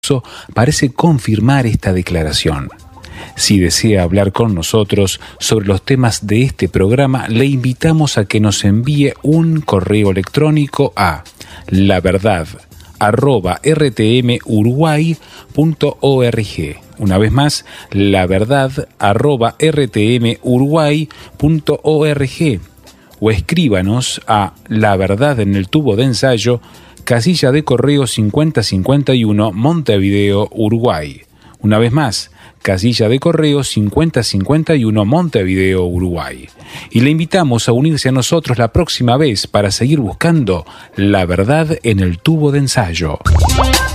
parece confirmar esta declaración. Si desea hablar con nosotros sobre los temas de este programa, le invitamos a que nos envíe un correo electrónico a laverdad@rtmuruguay.org. Una vez más, laverdad@rtmuruguay.org. O escríbanos a La Verdad en el Tubo de Ensayo, casilla de correo 5051, Montevideo, Uruguay. Una vez más, casilla de correo 5051, Montevideo, Uruguay. Y le invitamos a unirse a nosotros la próxima vez para seguir buscando la verdad en el tubo de ensayo.